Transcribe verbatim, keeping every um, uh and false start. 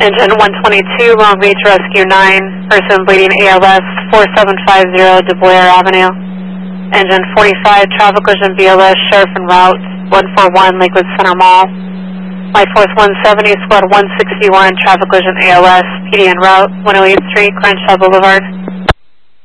Engine one twenty-two, Long Beach Rescue nine, person bleeding A L S four seven five zero De Blair Avenue. Engine forty-five, traffic collision B L S, sheriff en route, one four one Lakewood Center Mall. Light Force one seventy, squad one sixty-one, traffic collision A L S, P D en route, one oh eighth Street, Crenshaw Boulevard.